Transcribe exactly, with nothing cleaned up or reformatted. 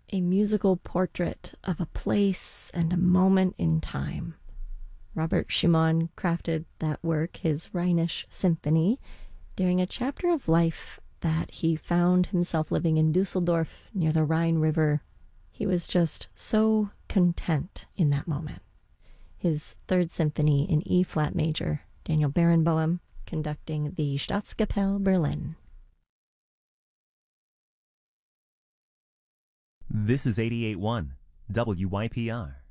a musical portrait of a place and a moment in time. Robert Schumann crafted that work, his Rhenish Symphony, during a chapter of life that he found himself living in Dusseldorf near the Rhine River. He was just so content in that moment. His Third Symphony in E-flat major, Daniel Barenboim conducting the Staatskapelle Berlin. This is eighty-eight point one W Y P R.